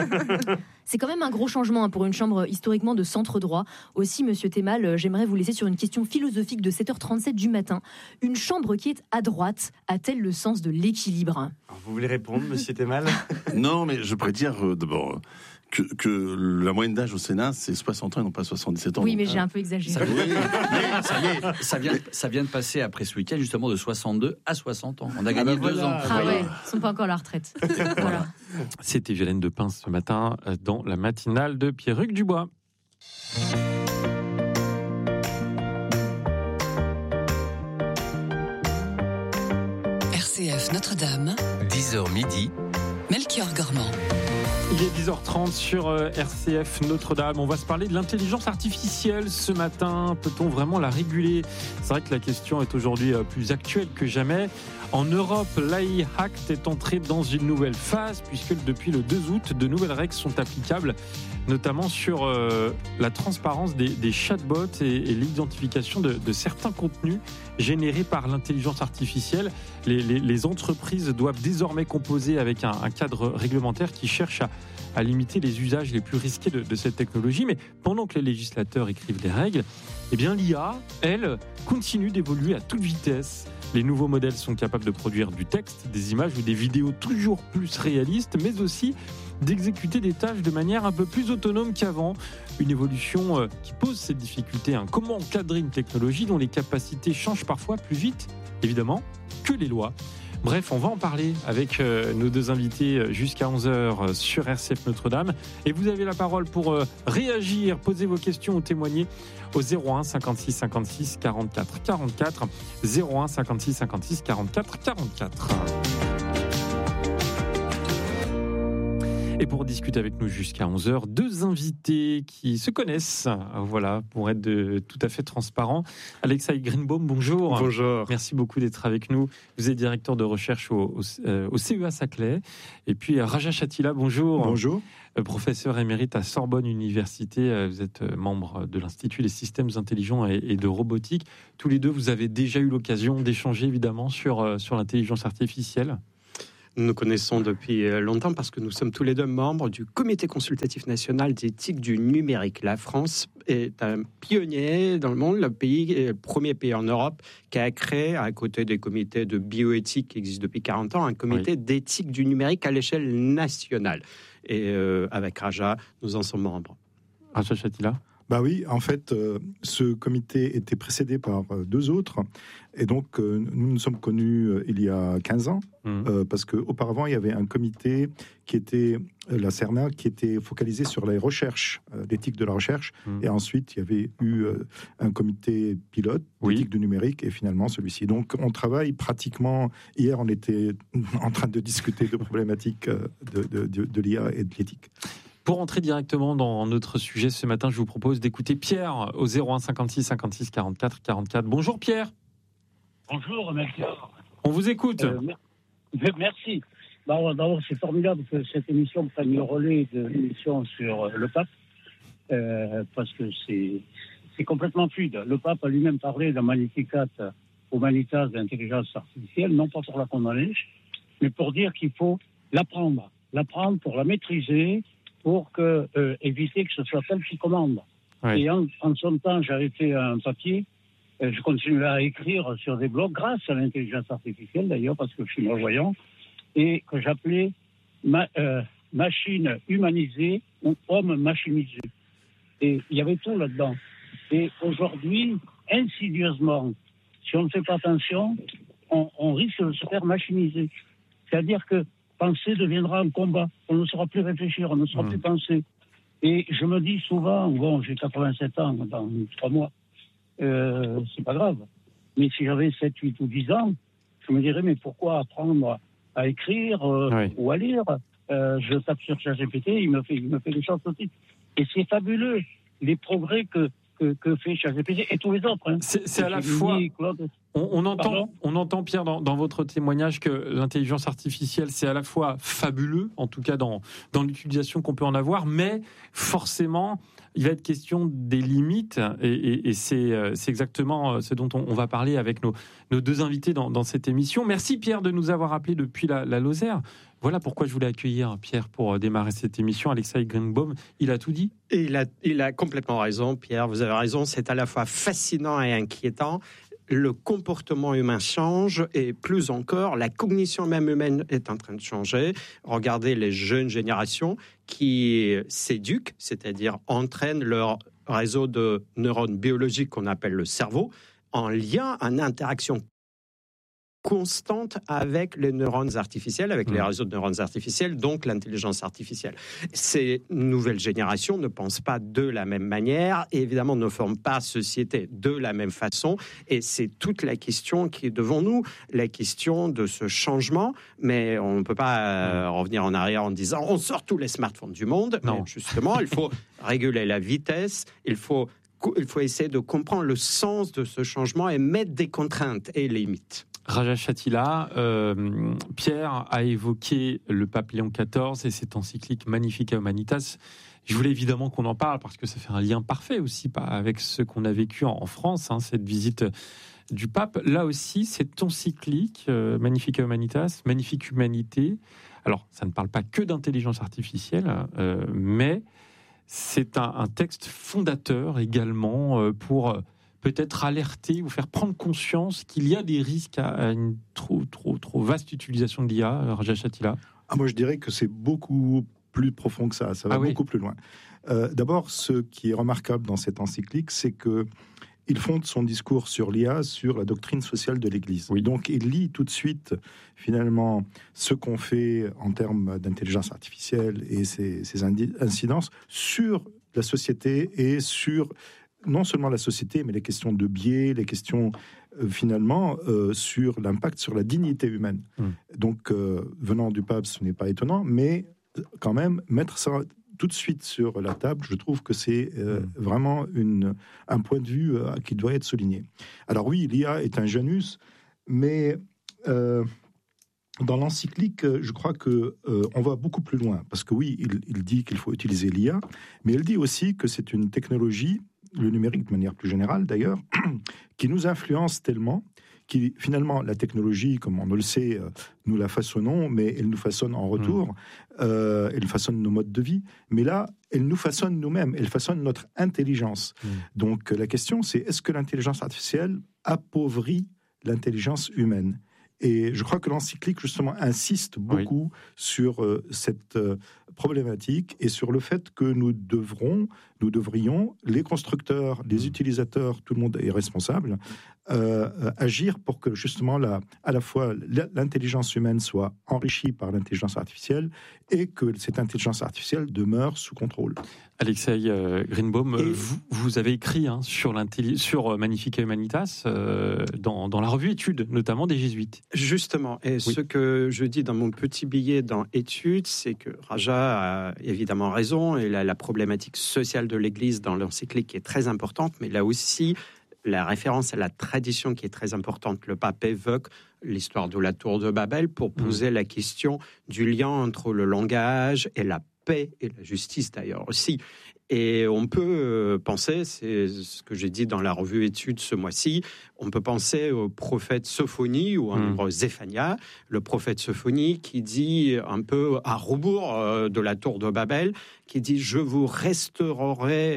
C'est quand même un gros changement pour une chambre historiquement de centre-droit. Aussi, monsieur Thémal, j'aimerais vous laisser sur une question philosophique de sept heures trente-sept du matin. Une chambre qui est à droite a-t-elle le sens de l'équilibre? Alors, vous voulez répondre, monsieur Thémal? Non, mais je pourrais dire euh, d'abord que, que la moyenne d'âge au Sénat, c'est soixante ans et non pas soixante-dix-sept ans. Oui, donc, mais j'ai hein. un peu exagéré. Ça, oui, mais ça y est, ça vient, ça vient de passer après ce week-end justement de soixante-deux à soixante ans. On a gagné Ah bah deux voilà. ans. Ah ouais, ils sont pas encore à la retraite. Voilà. C'était Violaine de Pince ce matin dans la matinale de Pierre-Hugues Dubois. R C F Notre-Dame, dix heures midi. Melchior Gormand. Il est dix heures trente sur R C F Notre-Dame. On va se parler de l'intelligence artificielle ce matin. Peut-on vraiment la réguler? C'est vrai que la question est aujourd'hui plus actuelle que jamais. En Europe, l'A I Act est entré dans une nouvelle phase puisque depuis le deux août, de nouvelles règles sont applicables, notamment sur euh, la transparence des, des chatbots et, et l'identification de, de certains contenus générés par l'intelligence artificielle. Les, les, les entreprises doivent désormais composer avec un, un cadre réglementaire qui cherche à, à limiter les usages les plus risqués de, de cette technologie. Mais pendant que les législateurs écrivent les règles, eh bien l'I A, elle, continue d'évoluer à toute vitesse. Les nouveaux modèles sont capables de produire du texte, des images ou des vidéos toujours plus réalistes, mais aussi d'exécuter des tâches de manière un peu plus autonome qu'avant. Une évolution qui pose cette difficulté. Hein. Comment encadrer une technologie dont les capacités changent parfois plus vite, évidemment, que les lois? Bref, on va en parler avec euh, nos deux invités jusqu'à onze heures sur R C F Notre-Dame. Et vous avez la parole pour euh, réagir, poser vos questions ou témoigner au zéro un cinquante-six cinquante-six quarante-quatre quarante-quatre. zéro un cinquante-six cinquante-six quarante-quatre quarante-quatre. Et pour discuter avec nous jusqu'à onze heures, deux invités qui se connaissent, voilà, pour être de, tout à fait transparents. Alexei Greenbaum, bonjour. Bonjour. Merci beaucoup d'être avec nous. Vous êtes directeur de recherche au, au, euh, au C E A Saclay. Et puis Raja Chatila, bonjour. Bonjour. Euh, professeur émérite à Sorbonne Université. Euh, vous êtes membre de l'Institut des systèmes intelligents et, et de robotique. Tous les deux, vous avez déjà eu l'occasion d'échanger évidemment sur, euh, sur l'intelligence artificielle. Nous nous connaissons depuis longtemps parce que nous sommes tous les deux membres du Comité consultatif national d'éthique du numérique. La France est un pionnier dans le monde, le, pays, le premier pays en Europe qui a créé, à côté des comités de bioéthique qui existent depuis quarante ans, un comité oui. d'éthique du numérique à l'échelle nationale. Et euh, avec Raja, nous en sommes membres. Raja Chatila. Bah oui, en fait, euh, ce comité était précédé par euh, deux autres. Et donc, euh, nous nous sommes connus euh, il y a quinze ans, mmh. euh, parce qu'auparavant, il y avait un comité qui était, euh, la CERNA, qui était focalisé sur les recherches, euh, l'éthique de la recherche. Mmh. Et ensuite, il y avait eu euh, un comité pilote d'éthique oui. du numérique, et finalement celui-ci. Donc, on travaille pratiquement... Hier, on était en train de discuter de problématiques euh, de, de, de, de l'I A et de l'éthique. Pour entrer directement dans notre sujet ce matin, je vous propose d'écouter Pierre au zéro un cinquante-six cinquante-six quarante-quatre quarante-quatre. Bonjour Pierre. Bonjour Melchior. On vous écoute. Euh, merci. Bon, d'abord, c'est formidable que cette émission prenne le relais de l'émission sur le pape, euh, parce que c'est, c'est complètement fluide. Le pape a lui-même parlé d'un Magnificat Humanitas d'intelligence artificielle, non pas pour la condamner, mais pour dire qu'il faut l'apprendre. L'apprendre pour la maîtriser, pour que, euh, éviter que ce soit elle qui commande. Oui. Et en, en son temps, j'avais fait un papier, euh, je continuais à écrire sur des blogs, grâce à l'intelligence artificielle d'ailleurs, parce que je suis malvoyant, et que j'appelais ma, euh, machine humanisée ou homme machinisé. Et il y avait tout là-dedans. Et aujourd'hui, insidieusement, si on ne fait pas attention, on, on risque de se faire machiniser. C'est-à-dire que penser deviendra un combat. On ne saura plus réfléchir, on ne saura mmh. plus penser. Et je me dis souvent, bon, j'ai quatre-vingt-sept ans dans trois mois, euh, c'est pas grave. Mais si j'avais sept, huit ou dix ans, je me dirais, mais pourquoi apprendre à écrire euh, oui. ou à lire euh, Je tape sur ChatGPT, il me fait, il me fait des choses aussi. Et c'est fabuleux, les progrès que, que, que fait ChatGPT et tous les autres. Hein. C'est, c'est à la fois... On, on, entend, on entend, Pierre, dans, dans votre témoignage que l'intelligence artificielle, c'est à la fois fabuleux, en tout cas dans, dans l'utilisation qu'on peut en avoir, mais forcément, il va être question des limites, et, et, et c'est, c'est exactement ce dont on, on va parler avec nos, nos deux invités dans, dans cette émission. Merci, Pierre, de nous avoir appelés depuis la, la Lozère. Voilà pourquoi je voulais accueillir Pierre pour démarrer cette émission. Alexei Greenbaum, il a tout dit. Et il a, il a complètement raison, Pierre, vous avez raison, c'est à la fois fascinant et inquiétant. Le comportement humain change et plus encore, la cognition même humaine est en train de changer. Regardez les jeunes générations qui s'éduquent, c'est-à-dire entraînent leur réseau de neurones biologiques qu'on appelle le cerveau, en lien, en interaction constante avec les neurones artificiels, avec mmh. les réseaux de neurones artificiels, donc l'intelligence artificielle. Ces nouvelles générations ne pensent pas de la même manière et évidemment ne forment pas société de la même façon, et c'est toute la question qui est devant nous, la question de ce changement, mais on ne peut pas euh, revenir en arrière en disant on sort tous les smartphones du monde. Non. Mais justement, il faut réguler la vitesse, il faut il faut essayer de comprendre le sens de ce changement et mettre des contraintes et limites. Raja Chatila, euh, Pierre a évoqué le pape Léon quatorze et cette encyclique Magnificat Humanitas. Je voulais évidemment qu'on en parle parce que ça fait un lien parfait aussi avec ce qu'on a vécu en France, hein, cette visite du pape. Là aussi, cette encyclique euh, Magnificat Humanitas, Magnifique Humanité. Alors, ça ne parle pas que d'intelligence artificielle, euh, mais c'est un, un texte fondateur également euh, pour... Euh, peut-être alerter ou faire prendre conscience qu'il y a des risques à une trop, trop, trop vaste utilisation de l'I A, Raja Chatila. Ah, moi, je dirais que c'est beaucoup plus profond que ça. Ça va ah, beaucoup oui. plus loin. Euh, d'abord, ce qui est remarquable dans cette encyclique, c'est que il fonde son discours sur l'I A, sur la doctrine sociale de l'Église. Oui. Donc, il lit tout de suite, finalement, ce qu'on fait en termes d'intelligence artificielle et ses, ses incidences sur la société et sur, non seulement la société, mais les questions de biais, les questions, euh, finalement, euh, sur l'impact sur la dignité humaine. Mmh. Donc, euh, venant du pape, ce n'est pas étonnant, mais quand même, mettre ça tout de suite sur la table, je trouve que c'est euh, mmh. vraiment une, un point de vue euh, qui doit être souligné. Alors oui, l'I A est un Janus, mais euh, dans l'encyclique, je crois que euh, on va beaucoup plus loin, parce que oui, il, il dit qu'il faut utiliser l'I A, mais il dit aussi que c'est une technologie, le numérique de manière plus générale d'ailleurs, qui nous influence tellement, qui finalement, la technologie, comme on le sait, euh, nous la façonnons, mais elle nous façonne en retour, mmh. euh, elle façonne nos modes de vie, mais là, elle nous façonne nous-mêmes, elle façonne notre intelligence. Mmh. Donc la question, c'est est-ce que l'intelligence artificielle appauvrit l'intelligence humaine ? Et je crois que l'encyclique, justement, insiste beaucoup oui. sur euh, cette euh, problématique et sur le fait que nous devrons, nous devrions, les constructeurs, les utilisateurs, tout le monde est responsable, euh, euh, agir pour que, justement, la, à la fois l'intelligence humaine soit enrichie par l'intelligence artificielle et que cette intelligence artificielle demeure sous contrôle. Alexei euh, Greenbaum, euh, vous, vous avez écrit hein, sur, sur Magnifica Humanitas euh, dans, dans la revue Études, notamment des Jésuites. Justement, et oui. ce que je dis dans mon petit billet dans Études, c'est que Raja a évidemment raison, et la, la problématique sociale de l'Église dans l'encyclique est très importante, mais là aussi, la référence à la tradition qui est très importante. Le pape évoque l'histoire de la tour de Babel pour poser mmh. la question du lien entre le langage et la paix et la justice d'ailleurs aussi. Et on peut penser, c'est ce que j'ai dit dans la revue Études ce mois-ci, on peut penser au prophète Sophonie ou en hébreu mmh. Zéphania, le prophète Sophonie qui dit un peu à rebours de la tour de Babel, qui dit « Je vous restaurerai »,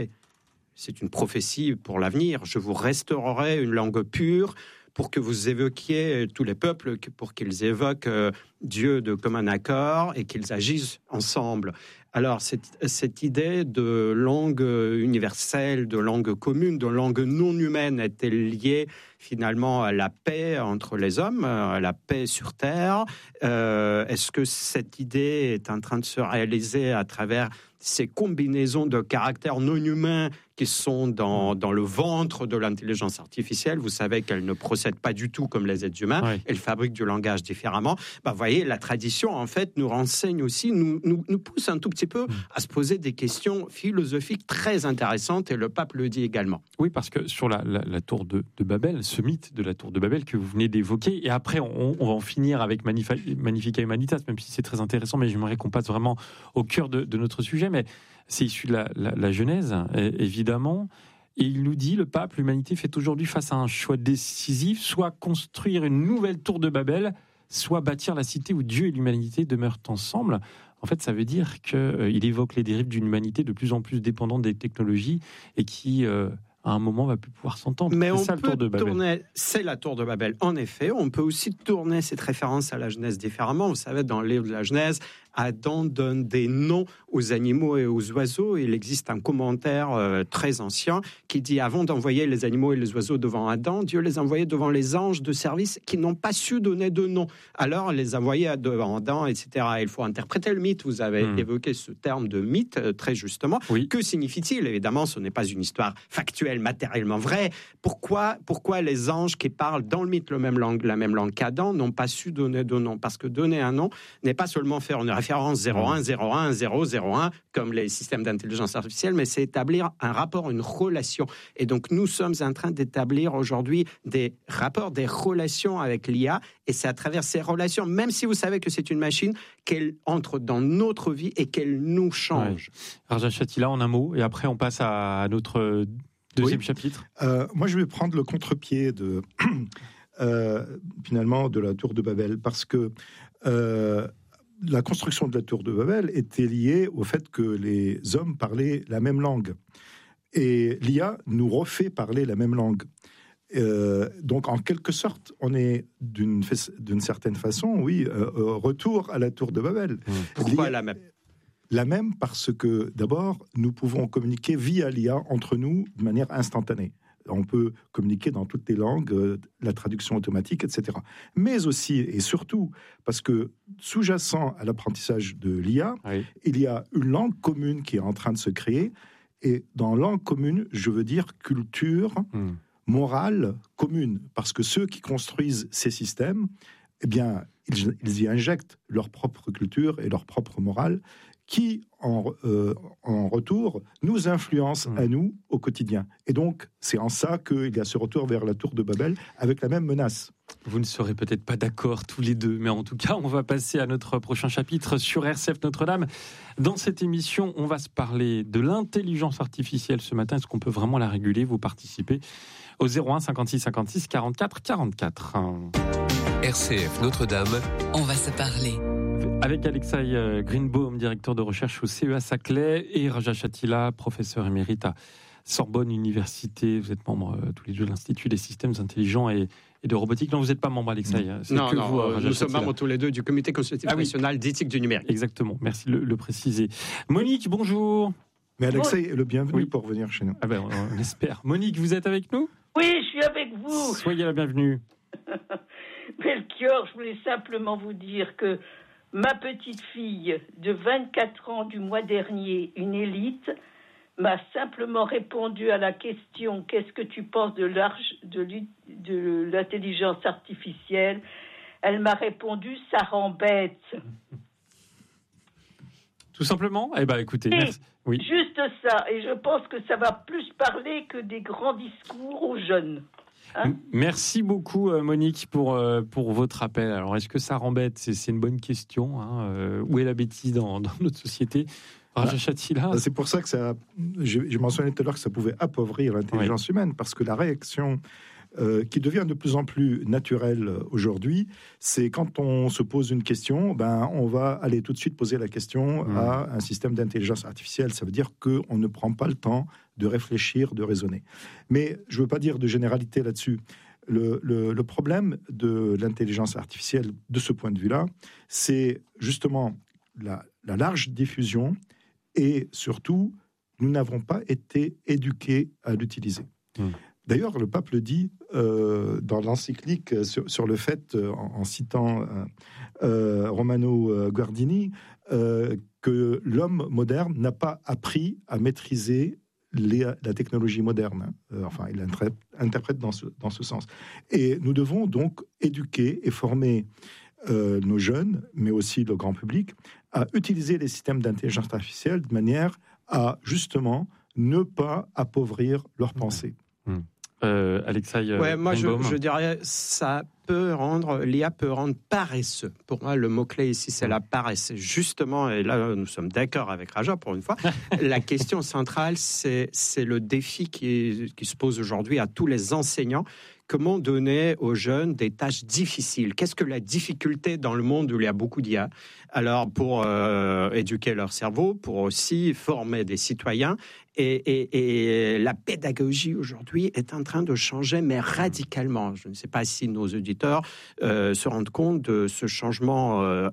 c'est une prophétie pour l'avenir, « Je vous restaurerai une langue pure » pour que vous évoquiez tous les peuples, pour qu'ils évoquent Dieu de commun accord et qu'ils agissent ensemble. Alors, cette, cette idée de langue universelle, de langue commune, de langue non humaine est-elle liée finalement à la paix entre les hommes, à la paix sur Terre ? euh, Est-ce que cette idée est en train de se réaliser à travers ces combinaisons de caractères non humains qui sont dans, dans le ventre de l'intelligence artificielle? Vous savez qu'elle ne procède pas du tout comme les êtres humains, oui. elle fabrique du langage différemment. Bah, vous voyez, la tradition, en fait, nous renseigne aussi, nous, nous, nous pousse un tout petit peu à se poser des questions philosophiques très intéressantes, et le pape le dit également. Oui, parce que sur la, la, la tour de, de Babel, ce mythe de la tour de Babel que vous venez d'évoquer, et après, on, on va en finir avec Magnifica, Magnifica Humanitas, même si c'est très intéressant, mais j'aimerais qu'on passe vraiment au cœur de, de notre sujet, mais c'est issu de la, la, la Genèse, évidemment. Et il nous dit, le pape, l'humanité fait aujourd'hui face à un choix décisif, soit construire une nouvelle tour de Babel, soit bâtir la cité où Dieu et l'humanité demeurent ensemble. En fait, ça veut dire qu'il euh, évoque les dérives d'une humanité de plus en plus dépendante des technologies et qui, euh, à un moment, va plus pouvoir s'entendre. Mais c'est on ça, peut le tour de Babel. tourner, c'est la tour de Babel, en effet. On peut aussi tourner cette référence à la Genèse différemment. Vous savez, dans le livre de la Genèse, Adam donne des noms aux animaux et aux oiseaux. Il existe un commentaire euh, très ancien qui dit, avant d'envoyer les animaux et les oiseaux devant Adam, Dieu les envoyait devant les anges de service qui n'ont pas su donner de nom. Alors, les envoyait devant Adam, et cetera. Il faut interpréter le mythe. Vous avez mmh. évoqué ce terme de mythe, euh, très justement. Oui. Que signifie-t-il ? Évidemment, ce n'est pas une histoire factuelle, matériellement vraie. Pourquoi, pourquoi les anges qui parlent dans le mythe le même langue, la même langue qu'Adam n'ont pas su donner de nom ? Parce que donner un nom n'est pas seulement faire une référence zéro un, zéro un, zéro zéro un, comme les systèmes d'intelligence artificielle, mais c'est établir un rapport, une relation. Et donc, nous sommes en train d'établir aujourd'hui des rapports, des relations avec l'I A, et c'est à travers ces relations, même si vous savez que c'est une machine, qu'elle entre dans notre vie et qu'elle nous change. Ouais. Raja Chatila, en un mot, et après on passe à notre deuxième oui. chapitre. Euh, moi, je vais prendre le contre-pied de, euh, finalement, de la tour de Babel, parce que euh, la construction de la tour de Babel était liée au fait que les hommes parlaient la même langue. Et l'I A nous refait parler la même langue. Euh, donc, en quelque sorte, on est d'une, d'une certaine façon, oui, euh, retour à la tour de Babel. Mmh. Pourquoi la même ? La même parce que, d'abord, nous pouvons communiquer via l'I A entre nous de manière instantanée. On peut communiquer dans toutes les langues, euh, la traduction automatique, et cetera. Mais aussi et surtout, parce que sous-jacent à l'apprentissage de l'I A, oui. il y a une langue commune qui est en train de se créer. Et dans langue commune, je veux dire culture, mmh. morale commune. Parce que ceux qui construisent ces systèmes, eh bien, ils, ils y injectent leur propre culture et leur propre morale, qui, en, euh, en retour, nous influence mmh. à nous au quotidien. Et donc, c'est en ça qu'il y a ce retour vers la tour de Babel avec la même menace. Vous ne serez peut-être pas d'accord tous les deux, mais en tout cas, on va passer à notre prochain chapitre sur R C F Notre-Dame. Dans cette émission, on va se parler de l'intelligence artificielle ce matin. Est-ce qu'on peut vraiment la réguler ? Vous participez au zéro un cinquante-six cinquante-six quarante-quatre quarante-quatre. R C F Notre-Dame. On va se parler. Avec Alexei Greenbaum, directeur de recherche au C E A Saclay, et Raja Chatila, professeur émérite à Sorbonne Université. Vous êtes membres euh, tous les deux de l'Institut des systèmes intelligents et, et de robotique. Non, vous n'êtes pas membre, Alexei. C'est non, que non, vous, euh, nous sommes membres tous les deux du Comité consultatif ah, oui. national d'éthique du numérique. Exactement, merci de le, le préciser. Monique, bonjour. Mais Alexei est le bienvenu oui. pour venir chez nous. Ah ben, on, on espère. Monique, vous êtes avec nous ? Oui, je suis avec vous. Soyez la bienvenue. Melchior, je voulais simplement vous dire que ma petite fille de vingt-quatre ans du mois dernier, une élite, m'a simplement répondu à la question « Qu'est-ce que tu penses de, de, de l'intelligence artificielle ?» Elle m'a répondu « Ça rend bête ». Tout simplement ? Eh bien, écoutez, merci. Oui. Juste ça. Et je pense que ça va plus parler que des grands discours aux jeunes. Hein ? Merci beaucoup, Monique, pour, pour votre appel. Alors, est-ce que ça rend bête ? c'est, c'est une bonne question. Hein. Euh, où est la bêtise dans, dans notre société ? Raja Chatila. C'est pour ça que ça. J'ai, j'ai mentionné tout à l'heure que ça pouvait appauvrir l'intelligence oui. humaine, parce que la réaction euh, qui devient de plus en plus naturelle aujourd'hui, c'est quand on se pose une question, ben on va aller tout de suite poser la question mmh. à un système d'intelligence artificielle. Ça veut dire qu'on ne prend pas le temps de réfléchir, de raisonner. Mais je ne veux pas dire de généralité là-dessus. Le, le, le problème de l'intelligence artificielle, de ce point de vue-là, c'est justement la, la large diffusion. Et surtout, nous n'avons pas été éduqués à l'utiliser. Mmh. D'ailleurs, le pape le dit euh, dans l'encyclique sur, sur le fait, euh, en, en citant euh, euh, Romano Guardini, euh, que l'homme moderne n'a pas appris à maîtriser les, la technologie moderne. Euh, enfin, il interprète dans ce, dans ce sens. Et nous devons donc éduquer et former euh, nos jeunes, mais aussi le grand public, à utiliser les systèmes d'intelligence artificielle de manière à, justement, ne pas appauvrir leurs pensées. Mmh. Euh, Alexei euh, ouais, moi, je, je dirais, ça peut rendre, l'I A peut rendre paresseux. Pour moi, le mot-clé ici, c'est la paresse. Justement, et là, nous sommes d'accord avec Raja, pour une fois, la question centrale, c'est, c'est le défi qui, qui se pose aujourd'hui à tous les enseignants. Comment donner aux jeunes des tâches difficiles ? Qu'est-ce que la difficulté dans le monde où il y a beaucoup d'I A ? Alors, pour euh, éduquer leur cerveau, pour aussi former des citoyens. Et, et, et la pédagogie aujourd'hui est en train de changer, mais radicalement. Je ne sais pas si nos auditeurs euh, se rendent compte de ce changement euh,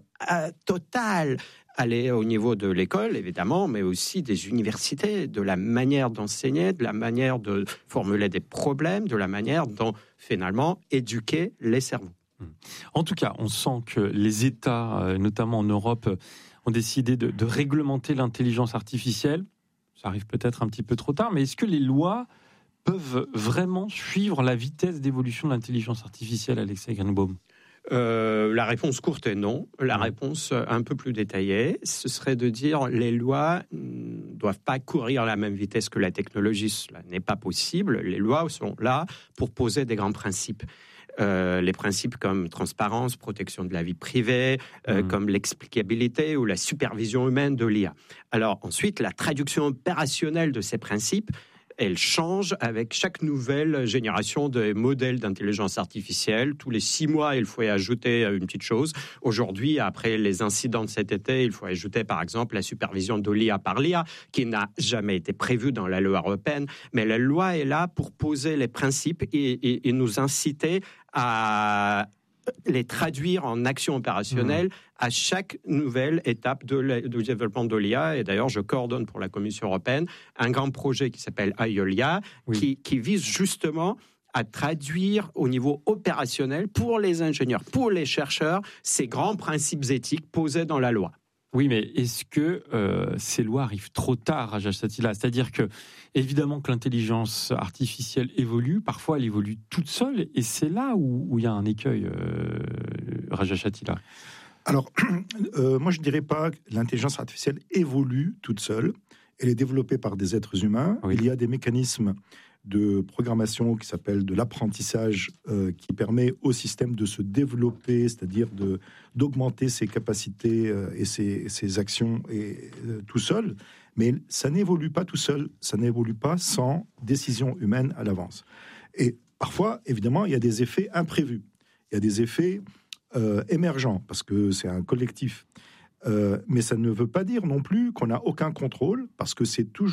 total. Aller au niveau de l'école, évidemment, mais aussi des universités, de la manière d'enseigner, de la manière de formuler des problèmes, de la manière dont, finalement, éduquer les cerveaux. En tout cas, on sent que les États, notamment en Europe, ont décidé de, de réglementer l'intelligence artificielle. Ça arrive peut-être un petit peu trop tard, mais est-ce que les lois peuvent vraiment suivre la vitesse d'évolution de l'intelligence artificielle, Alexei Greenbaum ? Euh, la réponse courte est non. La mmh. réponse un peu plus détaillée, ce serait de dire les lois ne doivent pas courir à la même vitesse que la technologie. Cela n'est pas possible. Les lois sont là pour poser des grands principes. Euh, les principes comme transparence, protection de la vie privée, euh, mmh. comme l'explicabilité ou la supervision humaine de l'I A. Alors ensuite, la traduction opérationnelle de ces principes, elle change avec chaque nouvelle génération de modèles d'intelligence artificielle. Tous les six mois, il faut y ajouter une petite chose. Aujourd'hui, après les incidents de cet été, il faut ajouter par exemple la supervision de l'I A par l'I A, qui n'a jamais été prévue dans la loi européenne. Mais la loi est là pour poser les principes et, et, et nous inciter à les traduire en action opérationnelle mmh. à chaque nouvelle étape de la, du développement de l'I A. Et d'ailleurs, je coordonne pour la Commission européenne un grand projet qui s'appelle Aiolia, oui. qui, qui vise justement à traduire au niveau opérationnel pour les ingénieurs, pour les chercheurs, ces grands principes éthiques posés dans la loi. Oui, mais est-ce que euh, ces lois arrivent trop tard, Raja Chatila ? C'est-à-dire que, évidemment, que l'intelligence artificielle évolue, parfois elle évolue toute seule, et c'est là où, où il y a un écueil, euh, Raja Chatila. Alors, euh, moi je ne dirais pas que l'intelligence artificielle évolue toute seule, elle est développée par des êtres humains, oui. Il y a des mécanismes de programmation qui s'appelle de l'apprentissage euh, qui permet au système de se développer, c'est-à-dire de, d'augmenter ses capacités euh, et ses, ses actions et, euh, tout seul. Mais ça n'évolue pas tout seul, ça n'évolue pas sans décision humaine à l'avance. Et parfois, évidemment, il y a des effets imprévus. Il y a des effets euh, émergents, parce que c'est un collectif. Euh, mais ça ne veut pas dire non plus qu'on n'a aucun contrôle, parce que c'est toujours